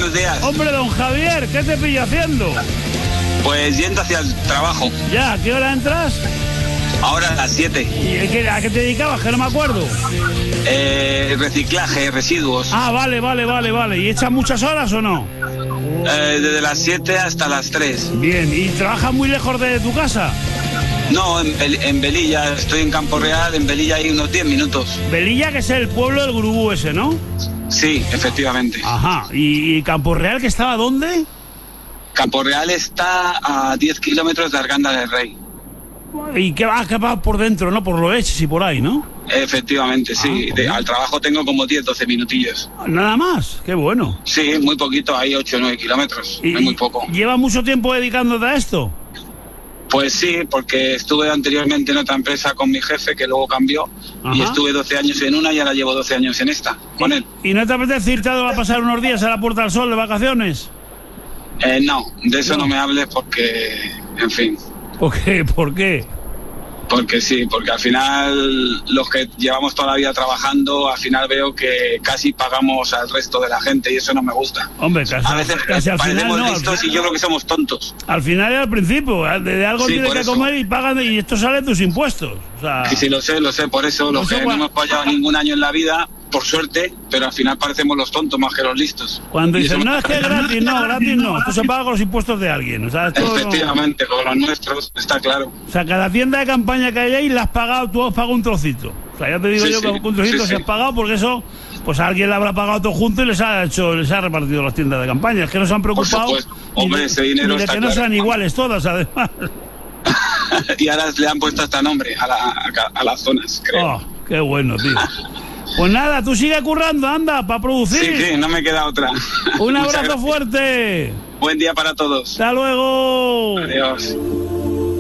buenos días. Hombre, don Javier, ¿qué te pillo haciendo? Pues yendo hacia el trabajo. Ya, ¿a qué hora entras? Ahora a las 7. ¿Y a qué te dedicabas? Que no me acuerdo. Reciclaje, residuos. Ah, vale. ¿Y echas muchas horas o no? Desde las 7 hasta las 3. Bien, ¿y trabajas muy lejos de tu casa? No, en Velilla, estoy en Campo Real, en Velilla hay unos 10 minutos. Velilla, que es el pueblo del Gurubú ese, ¿no? Sí, efectivamente. Ajá, ¿y Campo Real que estaba dónde? Campo Real está a 10 kilómetros de Arganda del Rey. ¿Y qué va por dentro, no? Por Loeches y por ahí, ¿no? Efectivamente, sí. Bien. Al trabajo tengo como 10-12 minutillos. Nada más, qué bueno. Sí, muy poquito, hay 8-9 kilómetros, es muy poco. ¿Lleva mucho tiempo dedicándote a esto? Pues sí, porque estuve anteriormente en otra empresa con mi jefe que luego cambió. Ajá. Y estuve 12 años en una y ahora llevo 12 años en esta, con él. ¿Y no te apetece irte a pasar unos días a la Puerta del Sol de vacaciones? No, de eso no me hables porque, en fin. ¿Por qué? ¿Por qué? Porque sí, porque al final los que llevamos toda la vida trabajando, al final veo que casi pagamos al resto de la gente y eso no me gusta. Hombre, casi, a veces casi al final parecemos no. listos y yo creo que somos tontos. Al final y al principio, de algo Sí, tienes por que eso. comer y pagan y esto sale de tus impuestos. O sea, Y sí, lo sé, por eso los Eso que no hemos fallado ningún año en la vida, por suerte, pero al final parecemos los tontos más que los listos. cuando Y dicen, eso no, es que es gratis, no, esto se paga con los impuestos de alguien. O sea, esto no- Efectivamente, con los nuestros, está claro. O sea, cada tienda de campaña que hay ahí la has pagado, tú has pagado un trocito. O sea, ya te digo Sí, yo sí, que un trocito sí, se sí. has pagado porque eso, pues a alguien le habrá pagado todo junto y les ha repartido las tiendas de campaña. Es que no se han preocupado supuesto. Hombre, ese dinero ni de está que no claro. sean iguales todas, además. Y ahora le han puesto hasta nombre a las zonas, creo. Oh, qué bueno, tío. Pues nada, tú sigue currando, anda, para producir. Sí, no me queda otra. Un Muchas abrazo gracias. fuerte. Buen día para todos. Hasta luego. Adiós.